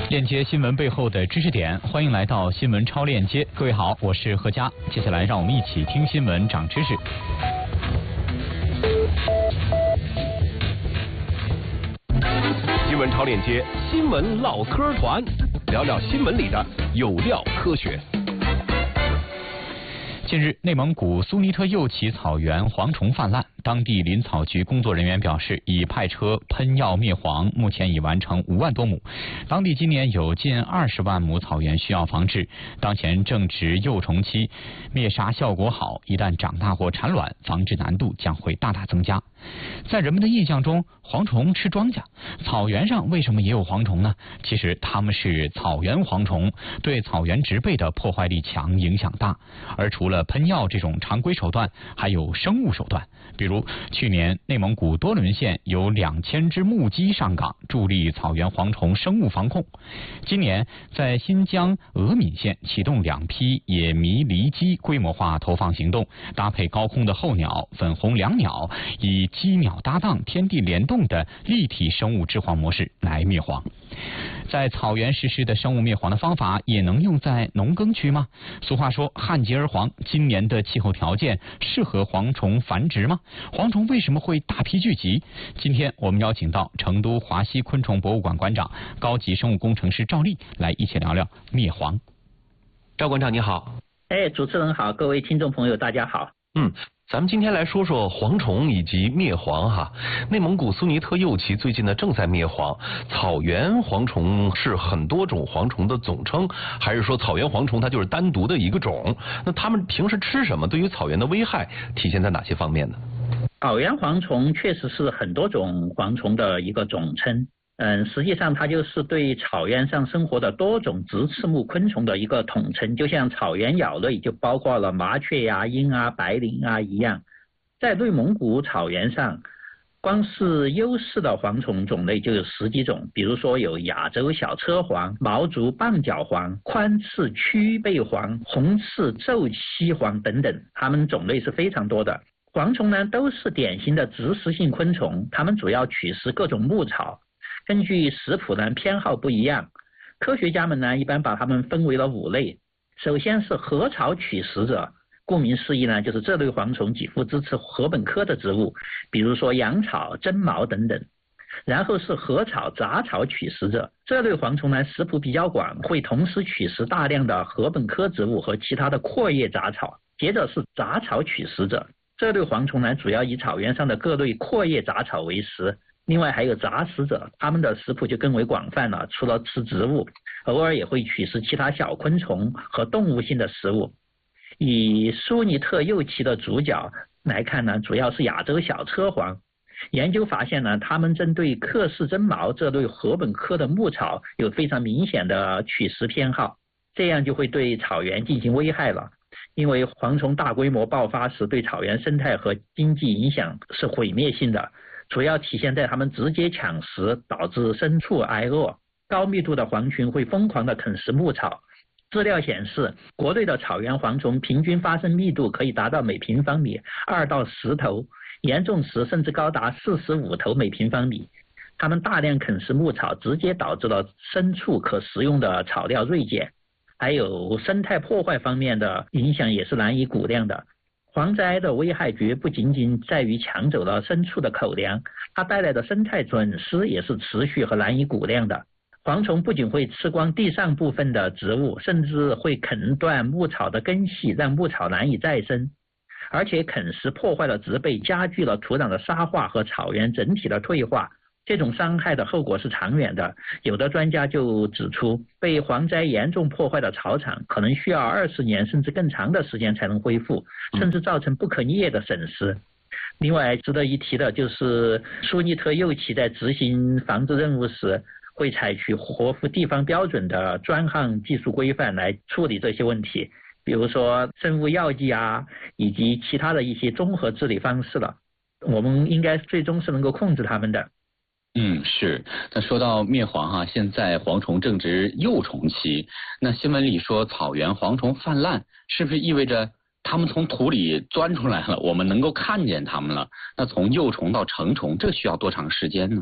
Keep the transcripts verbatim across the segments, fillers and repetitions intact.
链接新闻背后的知识点，欢迎来到新闻超链接。各位好，我是何佳。接下来让我们一起听新闻长知识。 新闻超链接，新闻唠嗑团，聊聊新闻里的有料科学。 近日，内蒙古苏尼特右旗草原蝗虫泛滥，当地林草局工作人员表示，已派车喷药灭蝗，目前已完成五万多亩。当地今年有近二十万亩草原需要防治，当前正值幼虫期，灭杀效果好，一旦长大或产卵，防治难度将会大大增加。在人们的印象中，蝗虫吃庄稼，草原上为什么也有蝗虫呢？其实它们是草原蝗虫，对草原植被的破坏力强，影响大。而除了喷药这种常规手段，还有生物手段。比如去年内蒙古多伦县有两千只木鸡上岗，助力草原蝗虫生物防控。今年在新疆俄敏县启动两批野麋狸鸡规模化投放行动，搭配高空的候鸟、粉红椋鸟，以鸡鸟搭档、天地联动的立体生物治蝗模式来灭蝗。在草原实施的生物灭蝗的方法也能用在农耕区吗？俗话说旱涝而蝗，今年的气候条件适合蝗虫繁殖吗？蝗虫为什么会大批聚集？今天我们邀请到成都华西昆虫博物馆馆长、高级生物工程师赵丽来一起聊聊灭蝗。 赵馆长你好。 哎，主持人好，各位听众朋友大家好。 嗯。咱们今天来说说蝗虫以及灭蝗哈。内蒙古苏尼特右旗最近呢正在灭蝗，草原蝗虫是很多种蝗虫的总称，还是说草原蝗虫它就是单独的一个种？那它们平时吃什么？对于草原的危害体现在哪些方面呢？ 草原蝗虫确实是很多种蝗虫的一个总称。嗯，实际上它就是对草原上生活的多种直翅目昆虫的一个统称，就像草原鸟类就包括了麻雀呀、鹰啊、白灵啊一样。在内蒙古草原上，光是优势的蝗虫种类就有十几种，比如说有亚洲小车蝗、毛足棒角蝗、宽翅曲背蝗、红翅皱栖蝗等等，它们种类是非常多的。蝗虫呢都是典型的植食性昆虫，它们主要取食各种牧草。根据食谱呢偏好不一样，科学家们呢一般把它们分为了五类。首先是禾草取食者，顾名思义呢，就是这类蝗虫几乎支持禾本科的植物，比如说羊草、针毛等等。然后是禾草杂草取食者，这类蝗虫呢食谱比较广，会同时取食大量的禾本科植物和其他的阔叶杂草。接着是杂草取食者，这类蝗虫呢主要以草原上的各类阔叶杂草为食。另外还有杂食者，他们的食谱就更为广泛了，除了吃植物，偶尔也会取食其他小昆虫和动物性的食物。以苏尼特右旗的主角来看呢，主要是亚洲小车蝗。研究发现呢，他们针对克氏针毛这类禾本科的牧草有非常明显的取食偏好，这样就会对草原进行危害了。因为蝗虫大规模爆发时，对草原生态和经济影响是毁灭性的。主要体现在它们直接抢食，导致牲畜挨饿。高密度的蝗群会疯狂地啃食牧草。资料显示，国内的草原蝗虫平均发生密度可以达到每平方米二到十头，严重时甚至高达四十五头每平方米。它们大量啃食牧草，直接导致了牲畜可食用的草料锐减。还有生态破坏方面的影响也是难以估量的。蝗灾的危害绝不仅仅在于抢走了牲畜的口粮，它带来的生态损失也是持续和难以估量的。蝗虫不仅会吃光地上部分的植物，甚至会啃断牧草的根系，让牧草难以再生。而且啃食破坏了植被，加剧了土壤的沙化和草原整体的退化。这种伤害的后果是长远的，有的专家就指出，被蝗灾严重破坏的草场可能需要二十年甚至更长的时间才能恢复，甚至造成不可逆的损失。另外值得一提的就是苏尼特右旗在执行防治任务时，会采取合乎地方标准的专项技术规范来处理这些问题，比如说生物药剂啊，以及其他的一些综合治理方式了。我们应该最终是能够控制它们的。 嗯，是。那说到灭蝗哈，现在蝗虫正值幼虫期，那新闻里说草原蝗虫泛滥，是不是意味着它们从土里钻出来了，我们能够看见它们了？那从幼虫到成虫，这需要多长时间呢？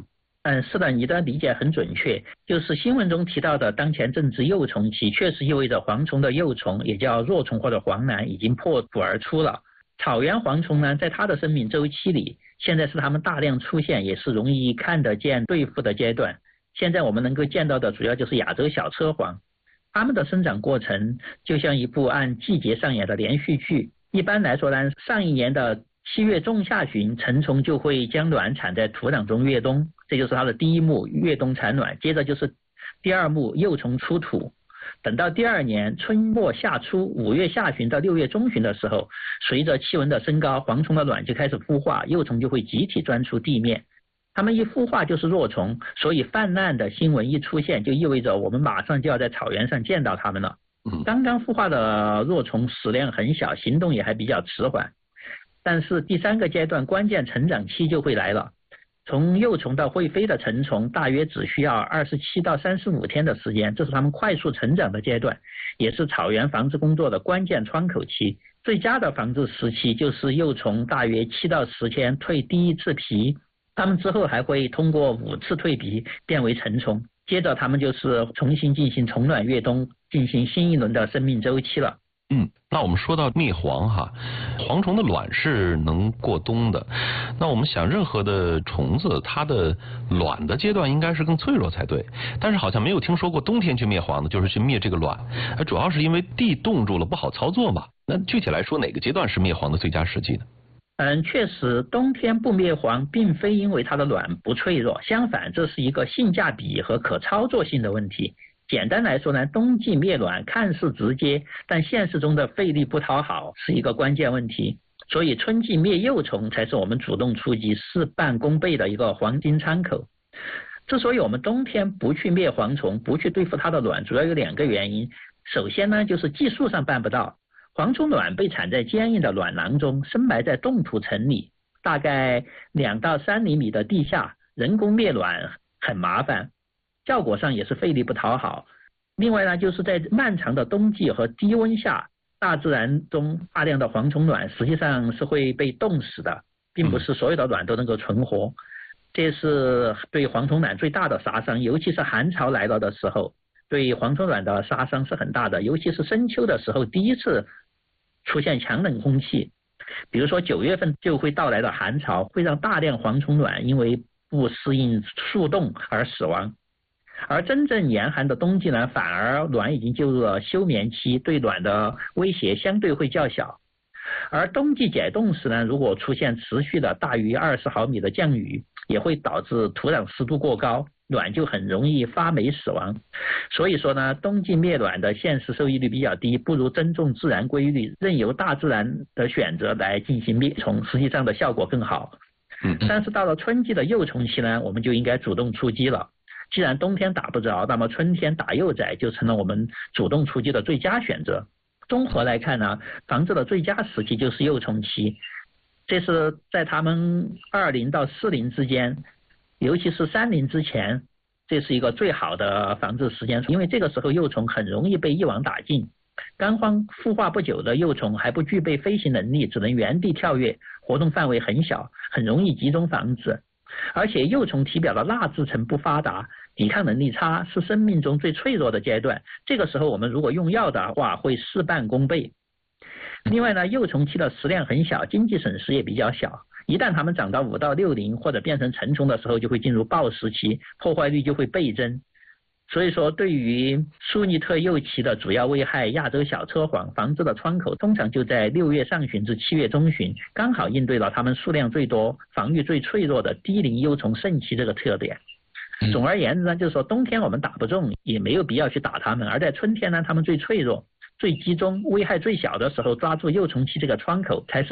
嗯，是的，你的理解很准确。就是新闻中提到的当前正值幼虫期，确实意味着蝗虫的幼虫，也叫若虫或者黄蝻，已经破土而出了。草原蝗虫呢，在它的生命周期里，现在是它们大量出现，也是容易看得见对付的阶段。现在我们能够见到的主要就是亚洲小车黄，它们的生长过程就像一部按季节上演的连续剧。一般来说呢，上一年的七月中下旬，成虫就会将卵产在土壤中越冬，这就是它的第一幕越冬产卵。接着就是第二幕幼虫出土，等到第二年春末夏初，五月下旬到六月中旬的时候，随着气温的升高，蝗虫的卵就开始孵化，幼虫就会集体钻出地面。它们一孵化就是若虫，所以泛滥的新闻一出现，就意味着我们马上就要在草原上见到它们了。刚刚孵化的若虫食量很小，行动也还比较迟缓，但是第三个阶段关键成长期就会来了。从幼虫到会飞的成虫大约只需要二十七到三十五天的时间，这是它们快速成长的阶段，也是草原防治工作的关键窗口期。最佳的防治时期就是幼虫大约七到十天蜕第一次皮，它们之后还会通过五次蜕皮变为成虫，接着它们就是重新进行虫卵越冬，进行新一轮的生命周期了。 嗯，那我们说到灭蝗哈，蝗虫的卵是能过冬的。那我们想，任何的虫子，它的卵的阶段应该是更脆弱才对。但是好像没有听说过冬天去灭蝗的，就是去灭这个卵。主要是因为地冻住了，不好操作嘛。那具体来说，哪个阶段是灭蝗的最佳时机呢？ 嗯，确实，冬天不灭蝗，并非因为它的卵不脆弱，相反，这是一个性价比和可操作性的问题。简单来说呢，冬季灭卵看似直接，但现实中的费力不讨好是一个关键问题。所以春季灭幼虫才是我们主动出击事半功倍的一个黄金参口。之所以我们冬天不去灭蝗虫，不去对付它的卵，主要有两个原因。首先呢，就是技术上办不到。蝗虫卵被产在坚硬的卵囊中，深埋在冻土层里，大概两到三厘米的地下，人工灭卵很麻烦，效果上也是费力不讨好。另外呢，就是在漫长的冬季和低温下，大自然中大量的蝗虫卵实际上是会被冻死的，并不是所有的卵都能够存活。这是对蝗虫卵最大的杀伤，尤其是寒潮来了的时候，对蝗虫卵的杀伤是很大的。尤其是深秋的时候，第一次出现强冷空气，比如说九月份就会到来的寒潮，会让大量蝗虫卵因为不适应速冻而死亡。而真正严寒的冬季呢，反而卵已经进入了休眠期，对卵的威胁相对会较小。而冬季解冻时呢，如果出现持续的大于二十毫米的降雨，也会导致土壤湿度过高，卵就很容易发霉死亡。所以说呢，冬季灭卵的现实收益率比较低，不如尊重自然规律，任由大自然的选择来进行灭虫，实际上的效果更好。但是到了春季的幼虫期呢，我们就应该主动出击了。既然冬天打不着，那么春天打幼崽就成了我们主动出击的最佳选择。综合来看呢，防治的最佳时期就是幼虫期，这是在它们二龄到四龄之间，尤其是三龄之前，这是一个最好的防治时间，因为这个时候幼虫很容易被一网打尽。刚荒孵化不久的幼虫还不具备飞行能力，只能原地跳跃，活动范围很小，很容易集中防治。而且幼虫体表的蜡质层不发达，抵抗能力差，是生命中最脆弱的阶段。这个时候我们如果用药的话，会事半功倍。另外呢，幼虫期的食量很小，经济损失也比较小。一旦它们长到五到六龄或者变成成虫的时候，就会进入暴食期，破坏率就会倍增。所以说，对于苏尼特幼期的主要危害亚洲小车黄，防治的窗口通常就在六月上旬至七月中旬，刚好应对了它们数量最多、防御最脆弱的低龄幼虫盛期这个特点。总而言之呢，就是说冬天我们打不中，也没有必要去打它们，而在春天呢，它们最脆弱、最集中、危害最小的时候，抓住幼虫期这个窗口才是